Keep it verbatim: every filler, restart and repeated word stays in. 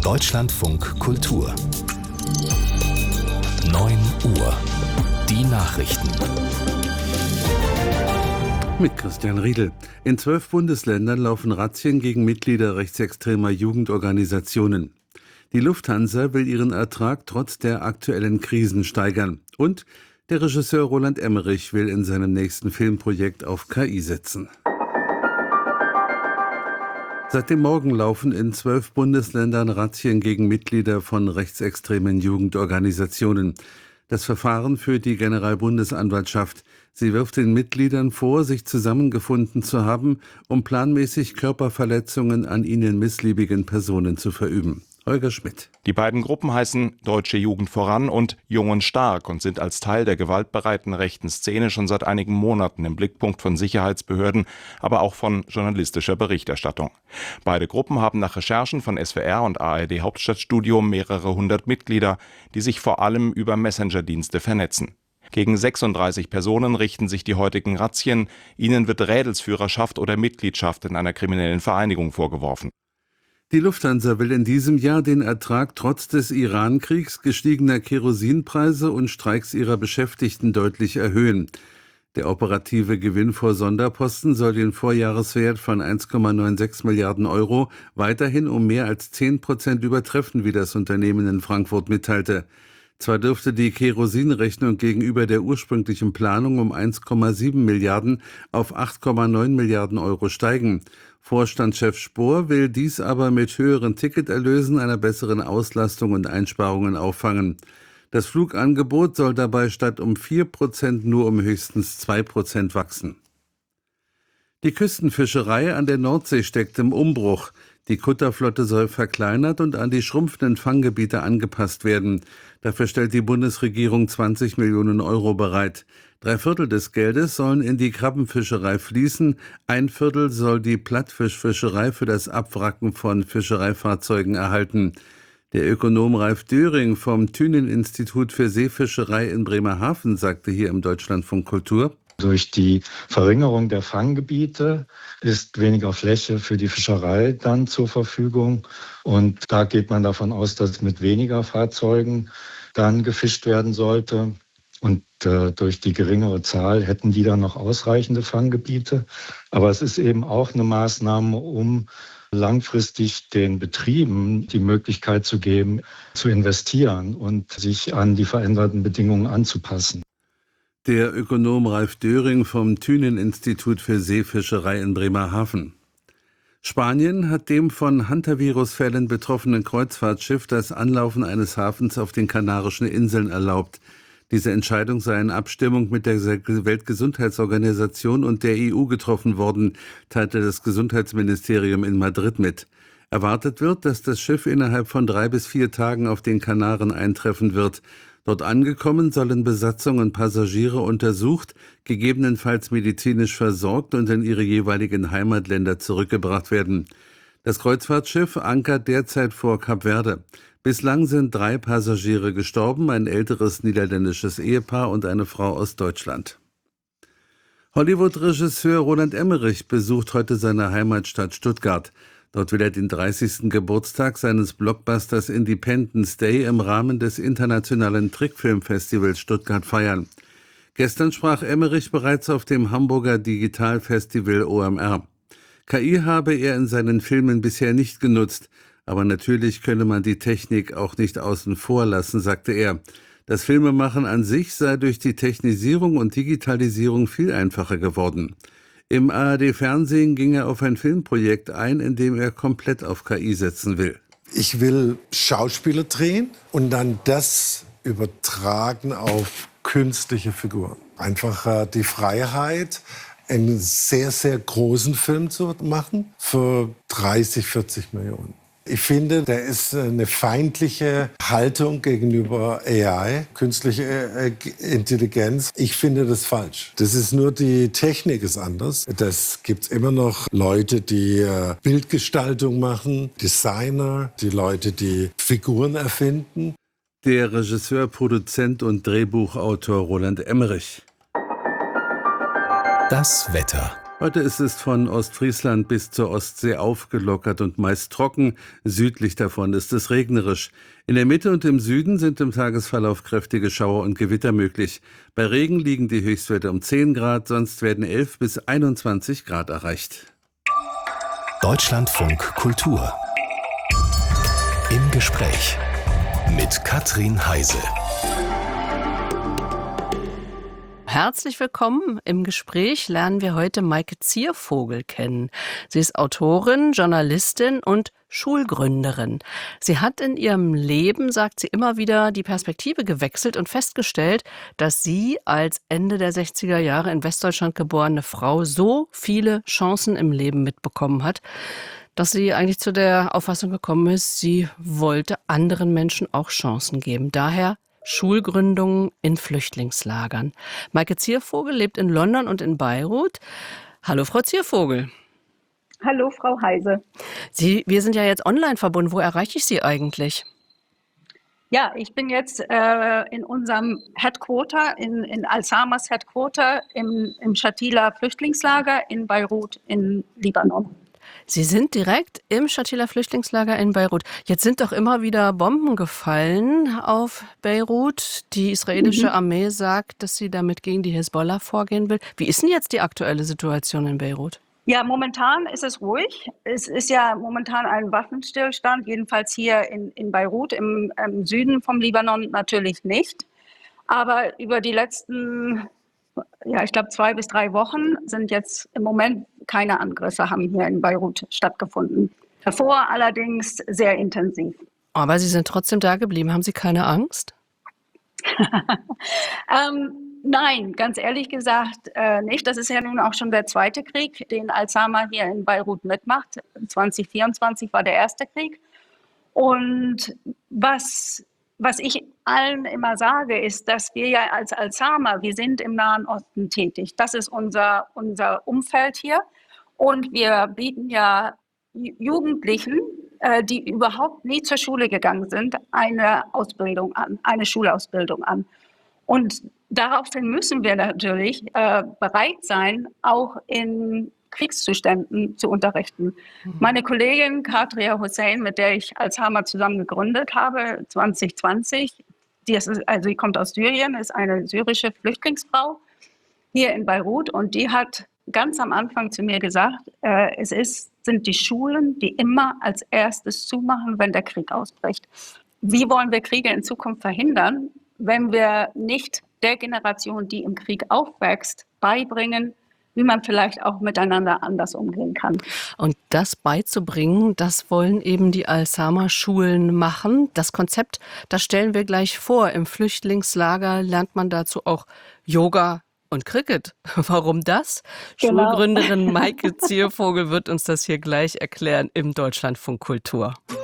Deutschlandfunk Kultur. neun Uhr. Die Nachrichten. Mit Christian Riedel. In zwölf Bundesländern laufen Razzien gegen Mitglieder rechtsextremer Jugendorganisationen. Die Lufthansa will ihren Ertrag trotz der aktuellen Krisen steigern. Und der Regisseur Roland Emmerich will in seinem nächsten Filmprojekt auf K I setzen. Seit dem Morgen laufen in zwölf Bundesländern Razzien gegen Mitglieder von rechtsextremen Jugendorganisationen. Das Verfahren führt die Generalbundesanwaltschaft. Sie wirft den Mitgliedern vor, sich zusammengefunden zu haben, um planmäßig Körperverletzungen an ihnen missliebigen Personen zu verüben. Holger Schmidt. Die beiden Gruppen heißen Deutsche Jugend voran und Jung und Stark und sind als Teil der gewaltbereiten rechten Szene schon seit einigen Monaten im Blickpunkt von Sicherheitsbehörden, aber auch von journalistischer Berichterstattung. Beide Gruppen haben nach Recherchen von S W R und A R D Hauptstadtstudio mehrere hundert Mitglieder, die sich vor allem über Messenger-Dienste vernetzen. Gegen sechsunddreißig Personen richten sich die heutigen Razzien. Ihnen wird Rädelsführerschaft oder Mitgliedschaft in einer kriminellen Vereinigung vorgeworfen. Die Lufthansa will in diesem Jahr den Ertrag trotz des Iran-Kriegs, gestiegener Kerosinpreise und Streiks ihrer Beschäftigten deutlich erhöhen. Der operative Gewinn vor Sonderposten soll den Vorjahreswert von eins Komma sechsundneunzig Milliarden Euro weiterhin um mehr als zehn Prozent übertreffen, wie das Unternehmen in Frankfurt mitteilte. Zwar dürfte die Kerosinrechnung gegenüber der ursprünglichen Planung um eins Komma sieben Milliarden auf acht Komma neun Milliarden Euro steigen. Vorstandschef Spohr will dies aber mit höheren Ticketerlösen, einer besseren Auslastung und Einsparungen auffangen. Das Flugangebot soll dabei statt um vier Prozent nur um höchstens zwei Prozent wachsen. Die Küstenfischerei an der Nordsee steckt im Umbruch. Die Kutterflotte soll verkleinert und an die schrumpfenden Fanggebiete angepasst werden. Dafür stellt die Bundesregierung zwanzig Millionen Euro bereit. Drei Viertel des Geldes sollen in die Krabbenfischerei fließen. Ein Viertel soll die Plattfischfischerei für das Abwracken von Fischereifahrzeugen erhalten. Der Ökonom Ralf Döring vom Thünen-Institut für Seefischerei in Bremerhaven sagte hier im Deutschlandfunk Kultur: Durch die Verringerung der Fanggebiete ist weniger Fläche für die Fischerei dann zur Verfügung. Und da geht man davon aus, dass mit weniger Fahrzeugen dann gefischt werden sollte. Und äh, durch die geringere Zahl hätten die dann noch ausreichende Fanggebiete. Aber es ist eben auch eine Maßnahme, um langfristig den Betrieben die Möglichkeit zu geben, zu investieren und sich an die veränderten Bedingungen anzupassen. Der Ökonom Ralf Döring vom Thünen-Institut für Seefischerei in Bremerhaven. Spanien hat dem von Hantavirus-Fällen betroffenen Kreuzfahrtschiff das Anlaufen eines Hafens auf den Kanarischen Inseln erlaubt. Diese Entscheidung sei in Abstimmung mit der Weltgesundheitsorganisation und der E U getroffen worden, teilte das Gesundheitsministerium in Madrid mit. Erwartet wird, dass das Schiff innerhalb von drei bis vier Tagen auf den Kanaren eintreffen wird. Dort angekommen sollen Besatzung und Passagiere untersucht, gegebenenfalls medizinisch versorgt und in ihre jeweiligen Heimatländer zurückgebracht werden. Das Kreuzfahrtschiff ankert derzeit vor Kap Verde. Bislang sind drei Passagiere gestorben, ein älteres niederländisches Ehepaar und eine Frau aus Deutschland. Hollywood-Regisseur Roland Emmerich besucht heute seine Heimatstadt Stuttgart. Dort will er den dreißigsten Geburtstag seines Blockbusters Independence Day im Rahmen des internationalen Trickfilmfestivals Stuttgart feiern. Gestern sprach Emmerich bereits auf dem Hamburger Digitalfestival O M R. K I habe er in seinen Filmen bisher nicht genutzt, aber natürlich könne man die Technik auch nicht außen vor lassen, sagte er. Das Filmemachen an sich sei durch die Technisierung und Digitalisierung viel einfacher geworden. Im A R D-Fernsehen ging er auf ein Filmprojekt ein, in dem er komplett auf K I setzen will. Ich will Schauspieler drehen und dann das übertragen auf künstliche Figuren. Einfach äh, die Freiheit, einen sehr, sehr großen Film zu machen für dreißig, vierzig Millionen. Ich finde, da ist eine feindliche Haltung gegenüber A I, künstliche Intelligenz. Ich finde das falsch. Das ist nur die Technik ist anders. Das gibt's immer noch Leute, die Bildgestaltung machen, Designer, die Leute, die Figuren erfinden. Der Regisseur, Produzent und Drehbuchautor Roland Emmerich. Das Wetter. Heute ist es von Ostfriesland bis zur Ostsee aufgelockert und meist trocken. Südlich davon ist es regnerisch. In der Mitte und im Süden sind im Tagesverlauf kräftige Schauer und Gewitter möglich. Bei Regen liegen die Höchstwerte um zehn Grad, sonst werden elf bis einundzwanzig Grad erreicht. Deutschlandfunk Kultur. Im Gespräch mit Katrin Heise. Herzlich willkommen. Im Gespräch lernen wir heute Maike Ziervogel kennen. Sie ist Autorin, Journalistin und Schulgründerin. Sie hat in ihrem Leben, sagt sie, immer wieder die Perspektive gewechselt und festgestellt, dass sie als Ende der sechziger Jahre in Westdeutschland geborene Frau so viele Chancen im Leben mitbekommen hat, dass sie eigentlich zu der Auffassung gekommen ist, sie wollte anderen Menschen auch Chancen geben. Daher Schulgründungen in Flüchtlingslagern. Maike Ziervogel lebt in London und in Beirut. Hallo, Frau Ziervogel. Hallo, Frau Heise. Sie, wir sind ja jetzt online verbunden. Wo erreiche ich Sie eigentlich? Ja, ich bin jetzt äh, in unserem Headquarter, in, in Al-Samas Headquarter im, im Shatila Flüchtlingslager in Beirut in Libanon. Sie sind direkt im Shatila Flüchtlingslager in Beirut. Jetzt sind doch immer wieder Bomben gefallen auf Beirut. Die israelische mhm. Armee sagt, dass sie damit gegen die Hisbollah vorgehen will. Wie ist denn jetzt die aktuelle Situation in Beirut? Ja, momentan ist es ruhig. Es ist ja momentan ein Waffenstillstand, jedenfalls hier in, in Beirut, im, im Süden vom Libanon natürlich nicht. Aber über die letzten, ja, ich glaube zwei bis drei Wochen sind jetzt im Moment keine Angriffe haben hier in Beirut stattgefunden. Davor allerdings sehr intensiv. Aber Sie sind trotzdem da geblieben. Haben Sie keine Angst? ähm, nein, ganz ehrlich gesagt äh, nicht. Das ist ja nun auch schon der zweite Krieg, den Al-Sama hier in Beirut mitmacht. zwanzig vierundzwanzig war der erste Krieg. Und was, was ich allen immer sage, ist, dass wir ja als Al-Sama, wir sind im Nahen Osten tätig. Das ist unser, unser Umfeld hier. Und wir bieten ja Jugendlichen, äh, die überhaupt nie zur Schule gegangen sind, eine Ausbildung an, eine Schulausbildung an. Und daraufhin müssen wir natürlich äh, bereit sein, auch in Kriegszuständen zu unterrichten. Mhm. Meine Kollegin Kadria Hussein, mit der ich Al-Sama zusammen gegründet habe, zwanzig zwanzig, die ist, also sie kommt aus Syrien, ist eine syrische Flüchtlingsfrau hier in Beirut und die hat ganz am Anfang zu mir gesagt, äh, es ist, sind die Schulen, die immer als erstes zumachen, wenn der Krieg ausbricht. Wie wollen wir Kriege in Zukunft verhindern, wenn wir nicht der Generation, die im Krieg aufwächst, beibringen, wie man vielleicht auch miteinander anders umgehen kann. Und das beizubringen, das wollen eben die Al-Sama-Schulen machen. Das Konzept, das stellen wir gleich vor. Im Flüchtlingslager lernt man dazu auch Yoga und Cricket. Warum das? Genau. Schulgründerin Maike Ziervogel wird uns das hier gleich erklären im Deutschlandfunk Kultur.